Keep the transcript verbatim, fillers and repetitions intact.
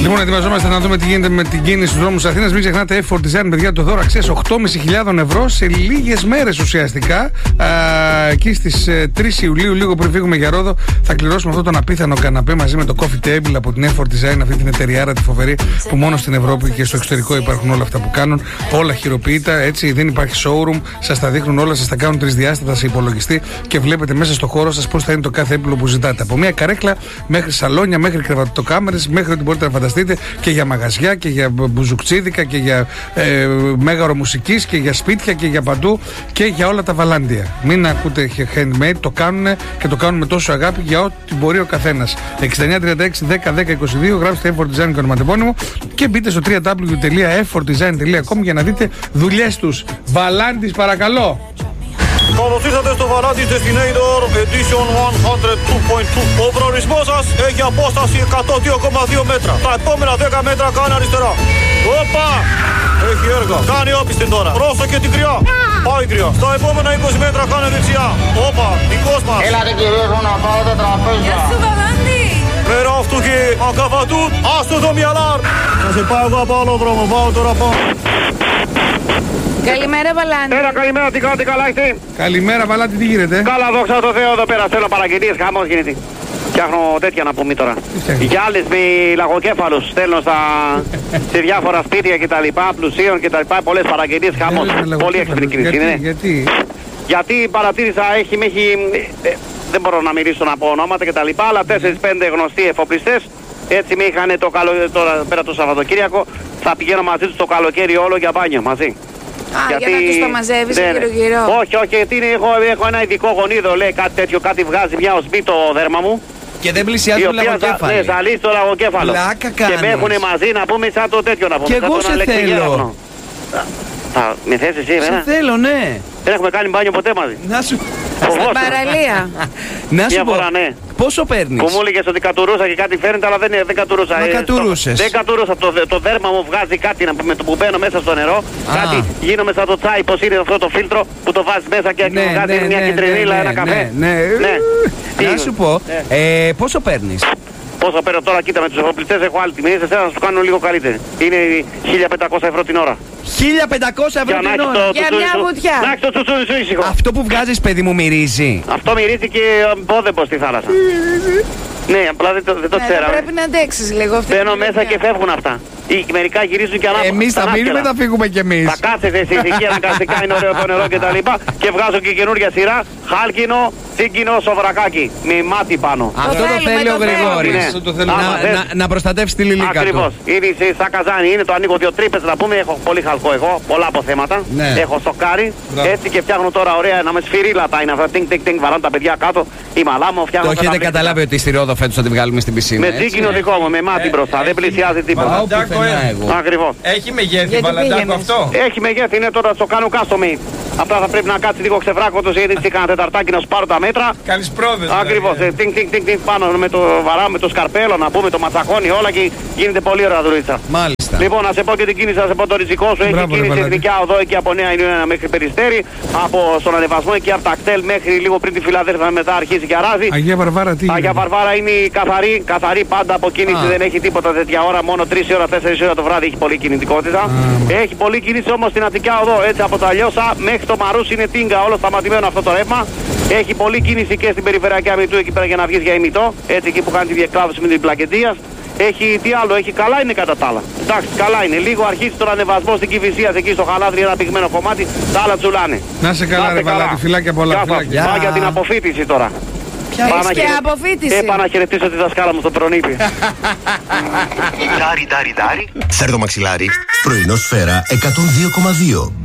Λοιπόν, ετοιμαζόμαστε να δούμε τι γίνεται με την κίνηση στους δρόμους της Αθήνας. Μην ξεχνάτε, Effort Design, παιδιά, το δώρο αξίας οκτώ χιλιάδες πεντακόσια ευρώ σε λίγες μέρες ουσιαστικά. Α, εκεί στις τρεις Ιουλίου, λίγο πριν φύγουμε για Ρόδο, θα κληρώσουμε αυτό τον απίθανο καναπέ μαζί με το Coffee Table από την Effort Design, αυτή την εταιριάρα τη φοβερή που μόνο στην Ευρώπη και στο εξωτερικό υπάρχουν όλα αυτά που κάνουν. Όλα χειροποίητα, έτσι, δεν υπάρχει showroom. Σας τα δείχνουν όλα, σας τα κάνουν τρισδιάστατα σε υπολογιστή και βλέπετε μέσα στο χώρο σας πώς θα είναι το κάθε έπιπλο που ζητάτε. Από μια καρέκλα μέχρι σαλόνια, μέχρι κρεβατοκάμερες, μέχρι ό,τι μπορείτε να φανταστείτε, και για μαγαζιά και για μπουζουκτσίδικα και για ε, μέγαρο μουσικής και για σπίτια και για παντού και για όλα τα βαλάντια. Μην ακούτε handmade, το κάνουν και το κάνουν με τόσο αγάπη για ό,τι μπορεί ο καθένας. εξήντα εννιά τριάντα έξι δέκα δέκα είκοσι δύο, γράψτε Effort Design και ονοματεπώνυμο και μπείτε στο double-u double-u double-u τελεία effort design τελεία com για να δείτε δουλειές τους. Βαλάντης, παρακαλώ. Καλώς ήρθατε στο Valantis Destinator Edition εκατόν δύο κόμμα δύο. Ο προορισμός σας έχει απόσταση εκατόν δύο κόμμα δύο μέτρα. Τα επόμενα δέκα μέτρα κάνει αριστερά. Όπα! Έχει έργα. Κάνει όπισθεν τώρα. Πρόσεχε την κρυά. Πάει κρυά. Στα επόμενα είκοσι μέτρα κάνει δεξιά. Όπα! Δικός μας. Έλατε κυρίες μου να πάω τα τραπέζια. Γεια σου Βαλάντη. Πέρα αυτού και ακαβατούν. Άστο το μυαλάρ. Θα σε πάω εγώ από άλλο δρόμο. Πάω τώρα πάω. Καλημέρα Βαλάντη. Πέρα καλημέρα, τι κάνετε, καλά είστε? Καλημέρα, Βαλάντη, τι γίνεται? Καλά, δόξα τω Θεώ, εδώ πέρα στέλνω παραγγελίες, χαμός γίνεται. Φτιάχνω τέτοια να πούμε τώρα. Γυάλες με λαγοκέφαλους στέλνω στα... σε διάφορα σπίτια κτλ. Πλουσίων κτλ. Πολλές παραγγελίες, χαμός. Πολύ έξυπνη κίνηση. Γιατί, γιατί? Γιατί παρατήρησα, έχει, με έχει... Ε, δεν μπορώ να μιλήσω να πω ονόματα κτλ. Αλλά τέσσερις πέντε γνωστοί εφοπλιστές. Έτσι με είχαν το καλό... τώρα πέρα το Σαββατοκύριακο. Θα πηγαίνω μαζί τους το καλοκαίρι όλο για μπάνιο μαζί. Α, γιατί... για να τους το μαζεύεις ναι, γύρω γύρω. Όχι, όχι, γιατί είναι, έχω, έχω ένα ειδικό γονίδο, λέει κάτι τέτοιο, κάτι βγάζει μια οσμή το δέρμα μου. Και δεν πλησιάζει το λαγοκέφαλο. Ναι, ζαλίζει το λαγοκέφαλο. Πλάκα κάνεις. Και με έχουν μαζί να πούμε σαν το τέτοιο να πούμε. Και εγώ σε θέλω. Θα με θες εσύ εμένα? Σε θέλω, ναι. Δεν έχουμε κάνει μπάνιο ποτέ μαζί. Να σου... Στην παραλία. Να σου πω, φορά, ναι. πόσο παίρνεις? Που μου έλεγες ότι κατουρούσα και κάτι φέρνετε, αλλά δεν, δεν κατουρούσα. Μα ε, κατουρούσες. Το, δεν κατουρούσα, το, το δέρμα μου βγάζει κάτι να πούμε, το που μπαίνω μέσα στο νερό. Α. Κάτι γίνομαι σαν το τσάι, πως είναι αυτό το φίλτρο που το βάζεις μέσα και Ναι, βγάζει ναι, μια ναι, κυτρινίλα, ναι, ένα ναι, καφέ. ναι, ναι. Τι Να είναι? σου πω, Ναι. ε, πόσο παίρνεις? Πόσο παίρνω τώρα, κοίτα με τους εφοπλιστές έχω άλλη τιμή, σε εσένα να σου κάνω λίγο καλύτερη. Είναι χίλια πεντακόσια ευρώ την ώρα. χίλια πεντακόσια ευρώ Για να την έχεις ώρα. το Για τσουτσούνι μια σου- βουτιά. Να έχεις το τσουτσούνι σου ήσυχο. Αυτό που βγάζεις, παιδί μου, μυρίζει. Αυτό μυρίζει και μπόδεμπο στη θάλασσα. Ναι, απλά δεν το, δεν το Ναι, ξέρω. θα πρέπει να αντέξεις λίγο αυτή. Μπαίνω την μέσα δουλειά. και φεύγουν αυτά. Ή μερικά γυρίζουν και ανάποδα. Εμείς θα μείνουμε, θα φύγουμε κι εμείς. Θα κάτσετε στη ησυχία να καστικά είναι ωραίο το νερό και τα λοιπά και βγάζω και καινούργια σειρά. Χάλκινο, τσίγκινο, σοβρακάκι. Με μάτι πάνω. Αυτό το θέλουμε, θέλει το ο Γρηγόρης. θέλουμε. Αυτό το θέλουμε. Άμα Να, θες. να, να προστατεύσει τη λιλίκα Ακριβώς. του. Είναι σε- σαν καζάνι, είναι το ανοίγω δύο τρύπες να πούμε. Έχω πολύ χαλκό εγώ, πολλά αποθέματα. Ναι. Έχω σοκάρι. Μπράβο. Έτσι και φτιάχνω τώρα ωραία να με σφυρίλατα είναι αυτά. Τινγκ, τινγκ, τινγκ, βαράνε τα παιδιά κάτω. Η μαλάμο Το φτιάχνω. έχετε καταπληκτικά. καταλάβει ότι στη Ρόδο φέτος θα τη βγάλουμε στην πισίνα. Με έτσι? τσίκινο δικό μου, με μάτι μπροστά. Δεν πλησιάζει τίποτα. Βαλάντι. Πάω πουθενά ε. εγώ. Ακριβώς. Έχει μεγέθη Γιατί Βαλαντάκο πήγαινες? αυτό. Έχει μεγέθη, είναι τώρα στο κάνω custom made. Αυτά θα πρέπει να κάτσει λίγο ξεβράκωτος γιατί έτσι έκανα τεταρτάκι να σου πάρω τα μέτρα. Κάνεις πρόοδες. Ακριβώς, δηλαδή, ε, τινγκ, τινγκ, τινγκ, τινγκ, πάνω με το βαρά, με το σκαρπέλο να πούμε, το ματσακόνι, όλα και γίνεται πολύ ωραία δουλίτσα. Μάλιστα. Λοιπόν, να σε πω και την κίνηση, να σε πω το ριζικό σου. Έχει Μπράβο, ρε, κίνηση Βαλάντι. εθνικά οδό εκεί από Νέα Ιωνία μέχρι Περιστέρι. Από στον ανεβασμό εκεί από τα κτέλ μέχρι λίγο πριν τη Φιλαδέλφια μετά αρχίζει και αράζει. Αγία Βαρβάρα, τι Αγία γίνεται? Βαρβάρα είναι η καθαρή, καθαρή πάντα από κίνηση, Α. δεν έχει τίποτα τέτοια ώρα, μόνο τρεις ώρα, τέσσερις ώρα το βράδυ έχει πολλή κινητικότητα. Έχει πολλή κίνηση όμως στην Αττικά οδό, έτσι από τα Λιώσα μέχρι το Μαρούς είναι τίγκα, όλο σταματημένο αυτό το ρεύμα. Έχει πολλή κίνηση και στην περιφερειακή αμυντού εκεί πέρα για να βγεις για ημιτό, έτσι εκεί που κάνει τη διεκλάβωση με την Πλακεντίας. Έχει τι άλλο, έχει καλά είναι κατά τα άλλα. Εντάξει, καλά είναι. Λίγο αρχίζει τον ανεβασμό στην Κηφισίας εκεί στο Χαλάδρι, ένα πυγμένο κομμάτι, τα άλλα τσουλάνε. Να σε καλά, Να ρε είστε καλά. Βαλάντι, φυλάκια πολλά. Γεια σας. Φυλάκια. Πάω για την αποφύτιση τώρα. Έχεις και χαιρε- αποφύτιση. Ε, πάω να χαιρετήσω τη δασκάλα μου στο προνήπι. Τάρι, τάρι, τάρι. Φέρ' το μαξιλάρι. Πρωινό σφαίρα εκατόν δύο κόμμα δύο.